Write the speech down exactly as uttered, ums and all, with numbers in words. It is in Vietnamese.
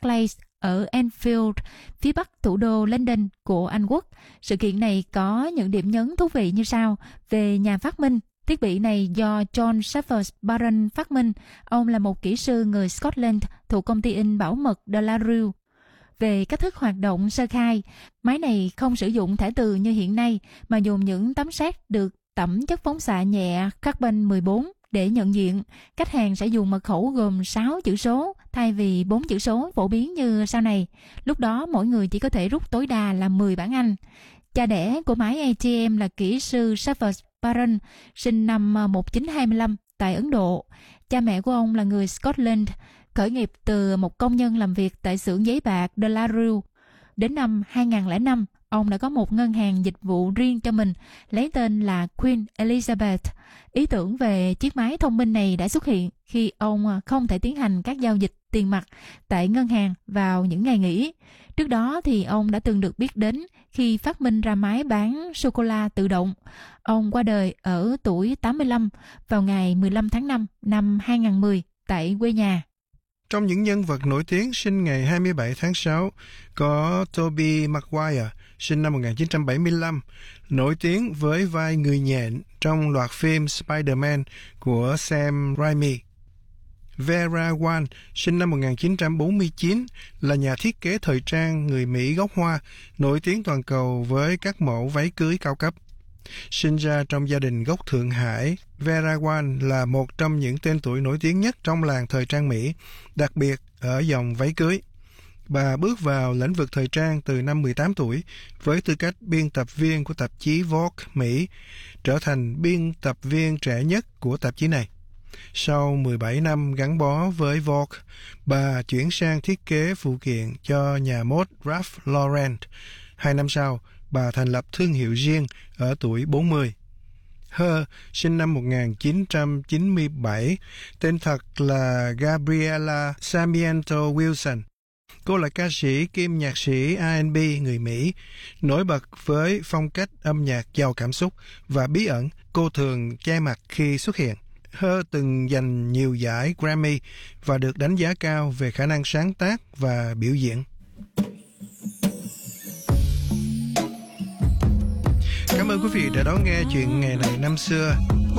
Place ở Enfield, phía bắc thủ đô London của Anh Quốc. Sự kiện này có những điểm nhấn thú vị như sau. Về nhà phát minh, thiết bị này do John Shepherd Barron phát minh. Ông là một kỹ sư người Scotland thuộc công ty in bảo mật De La Rue. Về cách thức hoạt động sơ khai, máy này không sử dụng thẻ từ như hiện nay mà dùng những tấm sét được tẩm chất phóng xạ nhẹ carbon mười bốn để nhận diện. Khách hàng sẽ dùng mật khẩu gồm sáu chữ số thay vì bốn chữ số phổ biến như sau này. Lúc đó mỗi người chỉ có thể rút tối đa là mười bảng Anh. Cha đẻ của máy a tê em là kỹ sư Shepherd Barron, sinh năm một nghìn chín trăm hai mươi lăm tại Ấn Độ. Cha mẹ của ông là người Scotland, khởi nghiệp từ một công nhân làm việc tại xưởng giấy bạc De La Rue. Đến năm hai nghìn không trăm lẻ năm, ông đã có một ngân hàng dịch vụ riêng cho mình, lấy tên là Queen Elizabeth. Ý tưởng về chiếc máy thông minh này đã xuất hiện khi ông không thể tiến hành các giao dịch tiền mặt tại ngân hàng vào những ngày nghỉ. Trước đó thì ông đã từng được biết đến khi phát minh ra máy bán sô-cô-la tự động. Ông qua đời ở tuổi tám mươi lăm vào ngày mười lăm tháng năm năm hai nghìn không trăm mười tại quê nhà. Trong những nhân vật nổi tiếng sinh ngày hai mươi bảy tháng sáu có Tobey Maguire, sinh năm một nghìn chín trăm bảy mươi lăm, nổi tiếng với vai người nhện trong loạt phim Spider-Man của Sam Raimi. Vera Wang, sinh năm một nghìn chín trăm bốn mươi chín, là nhà thiết kế thời trang người Mỹ gốc Hoa, nổi tiếng toàn cầu với các mẫu váy cưới cao cấp. Sinh ra trong gia đình gốc Thượng Hải, Vera Wang là một trong những tên tuổi nổi tiếng nhất trong làng thời trang Mỹ, đặc biệt ở dòng váy cưới. Bà bước vào lĩnh vực thời trang từ năm mười tám tuổi với tư cách biên tập viên của tạp chí Vogue Mỹ, trở thành biên tập viên trẻ nhất của tạp chí này. Sau mười bảy năm gắn bó với Vogue, bà chuyển sang thiết kế phụ kiện cho nhà mốt Ralph Lauren. Hai năm sau, bà thành lập thương hiệu riêng ở tuổi bốn mươi. Her, sinh năm một nghìn chín trăm chín mươi bảy, tên thật là Gabriella Sarmiento Wilson. Cô là ca sĩ kiêm nhạc sĩ R and B người Mỹ, nổi bật với phong cách âm nhạc giàu cảm xúc và bí ẩn. Cô thường che mặt khi xuất hiện. Her từng giành nhiều giải Grammy và được đánh giá cao về khả năng sáng tác và biểu diễn. Cảm ơn quý vị đã đón nghe chuyện ngày này năm xưa.